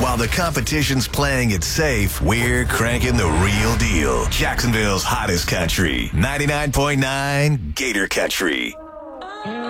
While the competition's playing it safe, we're cranking the real deal. Jacksonville's hottest country, 99.9 Gator Country.